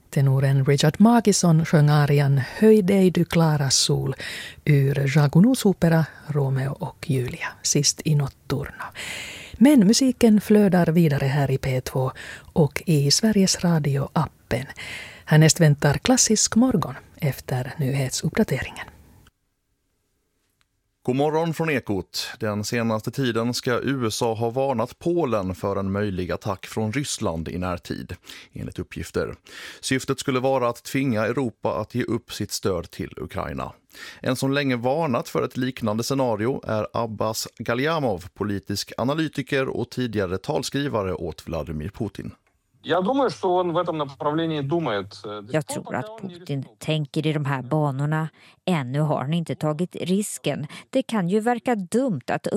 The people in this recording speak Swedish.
Tenoren Richard Magisson sjöng arian Höj dig du klara sol ur Jagonus opera Romeo och Julia, sist i notturno. Men musiken flödar vidare här i P2 och i Sveriges Radio-appen. Härnäst väntar Klassisk morgon efter nyhetsuppdateringen. God morgon från Ekot. Den senaste tiden ska USA ha varnat Polen för en möjlig attack från Ryssland i närtid, enligt uppgifter. Syftet skulle vara att tvinga Europa att ge upp sitt stöd till Ukraina. En som länge varnat för ett liknande scenario är Abbas Galyamov, politisk analytiker och tidigare talskrivare åt Vladimir Putin. Jag tror att Putin tänker i de här banorna. Ännu har han inte tagit risken. Det kan ju verka dumt att